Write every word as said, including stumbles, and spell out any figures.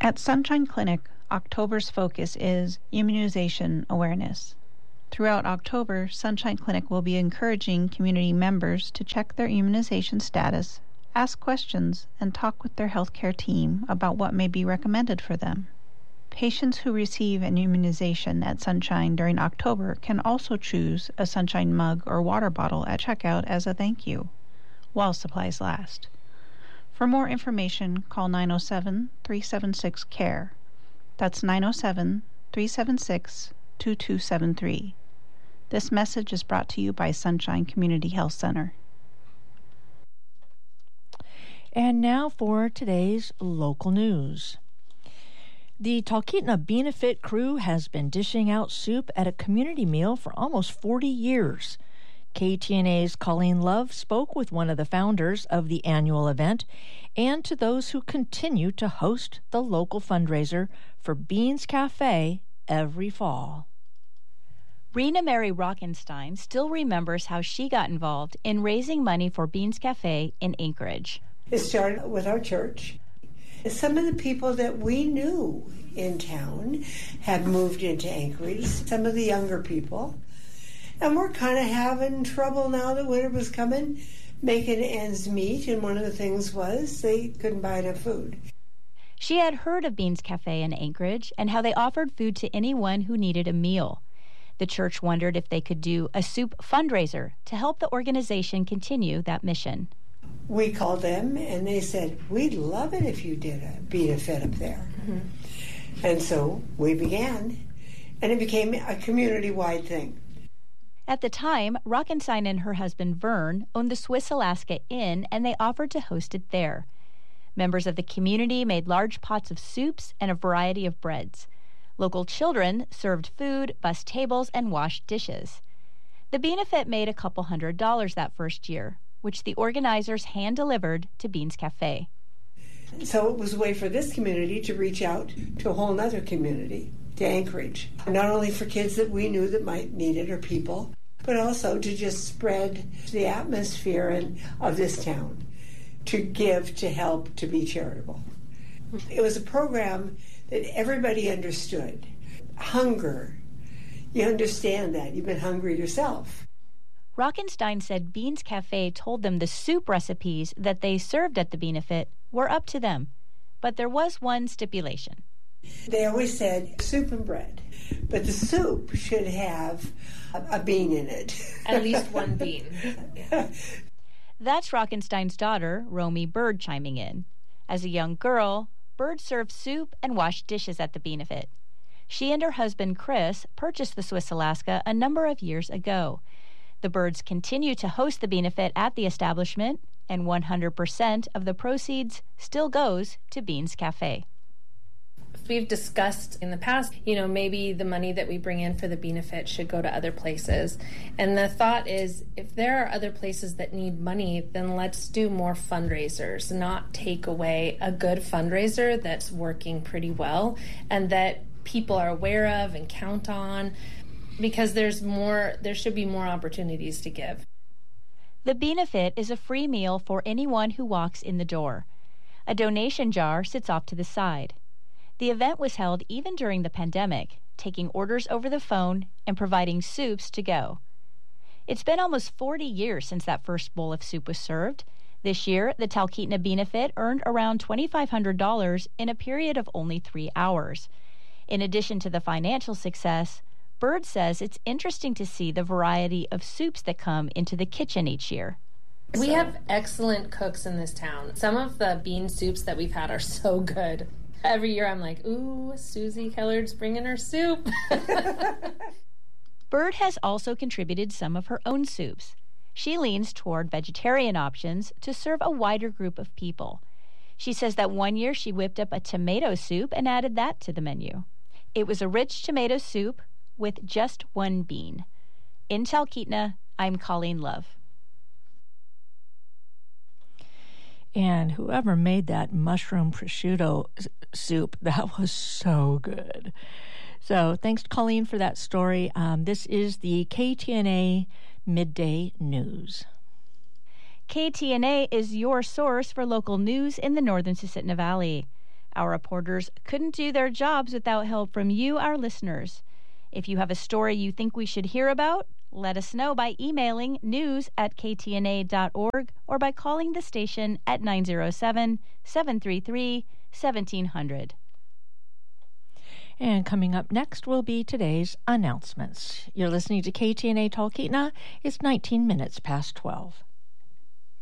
At Sunshine Clinic, October's focus is immunization awareness. Throughout October, Sunshine Clinic will be encouraging community members to check their immunization status, ask questions, and talk with their healthcare team about what may be recommended for them. Patients who receive an immunization at Sunshine during October can also choose a Sunshine mug or water bottle at checkout as a thank you, while supplies last. For more information, call nine oh seven, three seven six, C A R E. That's nine oh seven, three seven six, two two seven three. This message is brought to you by Sunshine Community Health Center. And now for today's local news. The Talkeetna Benefit crew has been dishing out soup at a community meal for almost forty years. K T N A's Colleen Love spoke with one of the founders of the annual event and to those who continue to host the local fundraiser for Beans Cafe every fall. Rena Mary Rockenstein still remembers how she got involved in raising money for Beans Cafe in Anchorage. It started with our church. Some of the people that we knew in town had moved into Anchorage, some of the younger people. And we're kind of having trouble now that winter was coming, making ends meet, and one of the things was they couldn't buy enough food. She had heard of Beans Cafe in Anchorage and how they offered food to anyone who needed a meal. The church wondered if they could do a soup fundraiser to help the organization continue that mission. We called them and they said, we'd love it if you did a benefit up there. Mm-hmm. And so we began, and it became a community-wide thing. At the time, Rockenstein and her husband Vern owned the Swiss Alaska Inn, and they offered to host it there. Members of the community made large pots of soups and a variety of breads. Local children served food, bussed tables, and washed dishes. The benefit made a couple hundred dollars that first year, which the organizers hand-delivered to Beans Cafe. So it was a way for this community to reach out to a whole other community, to Anchorage. Not only for kids that we knew that might need it or people, but also to just spread the atmosphere and, of this town, to give, to help, to be charitable. It was a program that everybody understood. Hunger. You understand that. You've been hungry yourself. Rockenstein said Beans Cafe told them the soup recipes that they served at the benefit were up to them, but there was one stipulation. They always said soup and bread, but the soup should have a, a bean in it. At least one bean. That's Rockenstein's daughter, Romy Bird, chiming in. As a young girl, Bird served soup and washed dishes at the benefit. She and her husband, Chris, purchased the Swiss Alaska a number of years ago. The Birds continue to host the benefit at the establishment, and one hundred percent of the proceeds still goes to Beans Cafe. We've discussed in the past, you know, maybe the money that we bring in for the benefit should go to other places. And the thought is, if there are other places that need money, then let's do more fundraisers, not take away a good fundraiser that's working pretty well and that people are aware of and count on, because there's more, there should be more opportunities to give. The benefit is a free meal for anyone who walks in the door. A donation jar sits off to the side. The event was held even during the pandemic, taking orders over the phone and providing soups to go. It's been almost forty years since that first bowl of soup was served. This year, the Talkeetna Benefit earned around twenty-five hundred dollars in a period of only three hours. In addition to the financial success, Bird says it's interesting to see the variety of soups that come into the kitchen each year. We have excellent cooks in this town. Some of the bean soups that we've had are so good. Every year I'm like, ooh, Susie Kellard's bringing her soup. Bird has also contributed some of her own soups. She leans toward vegetarian options to serve a wider group of people. She says that one year she whipped up a tomato soup and added that to the menu. It was a rich tomato soup with just one bean. In Talkeetna, I'm Colleen Love. And whoever made that mushroom prosciutto soup, that was so good. So thanks to Colleen for that story. Um, this is the K T N A Midday News. K T N A is your source for local news in the northern Susitna Valley. Our reporters couldn't do their jobs without help from you, our listeners. If you have a story you think we should hear about, let us know by emailing news at k t n a dot org or by calling the station at nine oh seven, seven three three, one seven zero zero. And coming up next will be today's announcements. You're listening to K T N A Talkeetna. It's nineteen minutes past twelve.